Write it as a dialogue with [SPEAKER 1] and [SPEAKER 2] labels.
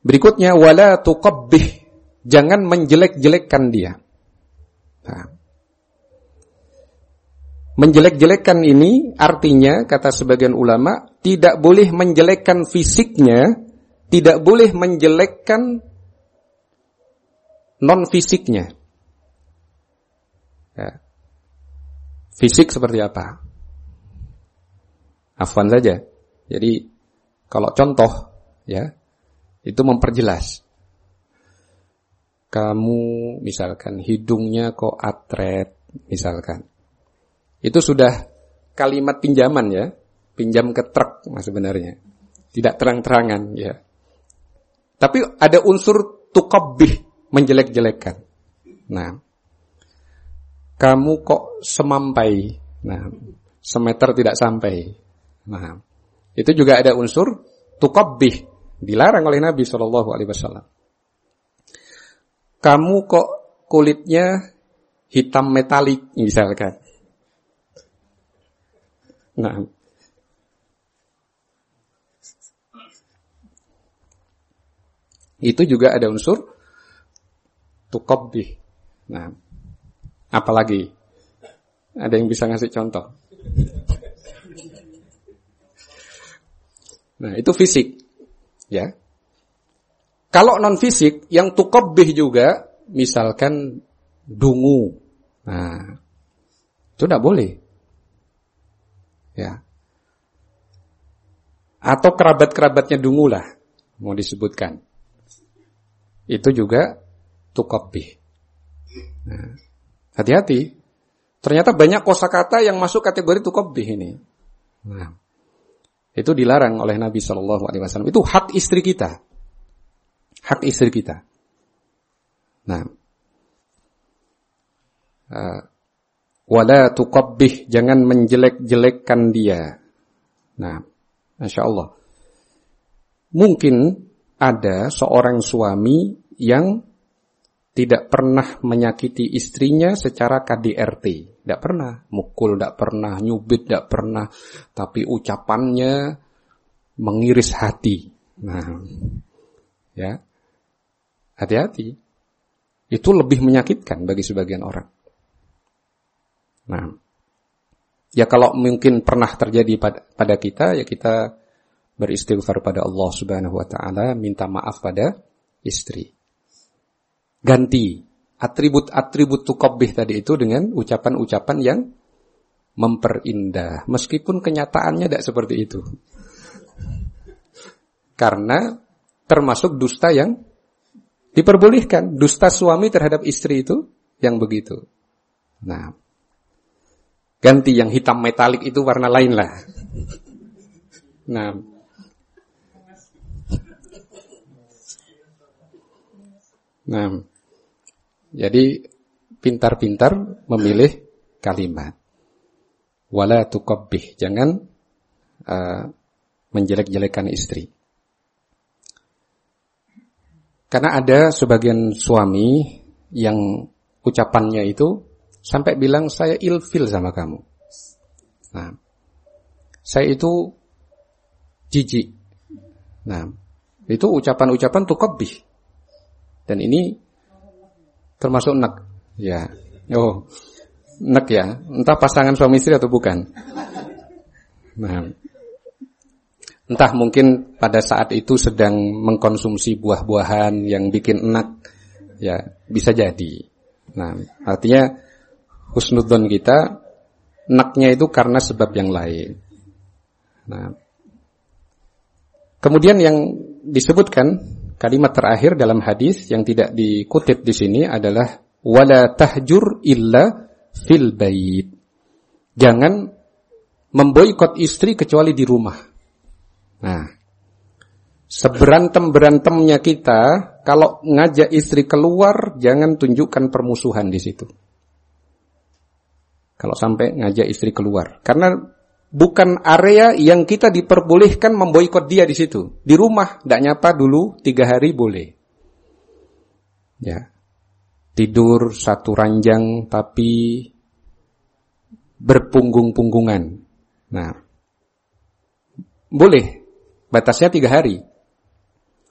[SPEAKER 1] Berikutnya, wala tuqabbih, jangan menjelek-jelekkan dia. Nah, menjelek-jelekkan ini artinya, kata sebagian ulama, tidak boleh menjelekkan fisiknya, tidak boleh menjelekkan non-fisiknya. Ya. Fisik seperti apa? Afwan saja. Jadi, kalau contoh, ya, itu memperjelas. Kamu misalkan hidungnya kok atret, misalkan. Itu sudah kalimat pinjaman ya, pinjam ke truk sebenarnya. Tidak terang-terangan ya. Tapi ada unsur tuqabbih, menjelek-jelekkan. Nah, kamu kok semampai. Nah, semeter tidak sampai. Nah, itu juga ada unsur tuqabbih, dilarang oleh Nabi SAW. Kamu kok kulitnya hitam metalik misalkan. Nah, itu juga ada unsur tuqabbih. Nah, apalagi? Ada yang bisa ngasih contoh? Nah, itu fisik. Ya. Kalau non fisik yang tuqabbih juga, misalkan dungu. Nah, itu tidak boleh. Ya. Atau kerabat-kerabatnya dungu lah, mau disebutkan. Itu juga tuqabbih. Nah, hati-hati. Ternyata banyak kosakata yang masuk kategori tuqabbih ini. Nah, itu dilarang oleh Nabi SAW. Itu hak istri kita. Hak istri kita. Nah, wala tuqabbih, jangan menjelek-jelekkan dia. Nah, Masya Allah. Mungkin ada seorang suami yang tidak pernah menyakiti istrinya secara KDRT. Tidak pernah. Mukul tidak pernah, nyubit tidak pernah. Tapi ucapannya mengiris hati. Nah, ya. Hati-hati. Itu lebih menyakitkan bagi sebagian orang. Nah, ya kalau mungkin pernah terjadi pada kita, ya kita beristighfar pada Allah Subhanahu wa taala, minta maaf pada istri. Ganti atribut-atribut tuqabbih tadi itu dengan ucapan-ucapan yang memperindah, meskipun kenyataannya tidak seperti itu. Karena termasuk dusta yang diperbolehkan, dusta suami terhadap istri itu yang begitu. Nah, ganti yang hitam metalik itu warna lain lah. Nah, jadi pintar-pintar memilih kalimat. Wala tuqabbih, jangan menjelek-jelekan istri. Karena ada sebagian suami yang ucapannya itu sampai bilang saya ilfil sama kamu. Nah, saya itu jijik. Nah, itu ucapan-ucapan tuqabbih. Dan ini termasuk nek. Ya. Oh, nek ya. Entah pasangan suami istri atau bukan. Nah, entah mungkin pada saat itu sedang mengkonsumsi buah-buahan yang bikin enak. Ya, bisa jadi. Nah, artinya husnudzon kita neknya itu karena sebab yang lain. Nah, kemudian yang disebutkan kalimat terakhir dalam hadis yang tidak dikutip di sini adalah wala tahjur illa fil bait. Jangan memboikot istri kecuali di rumah. Nah, seberantem-berantemnya kita, kalau ngajak istri keluar, jangan tunjukkan permusuhan di situ. Kalau sampai ngajak istri keluar, karena bukan area yang kita diperbolehkan memboikot dia di situ. Di rumah, tidak nyapa dulu 3 hari boleh. Ya, tidur satu ranjang tapi berpunggung-punggungan. Nah, boleh. Batasnya 3 hari.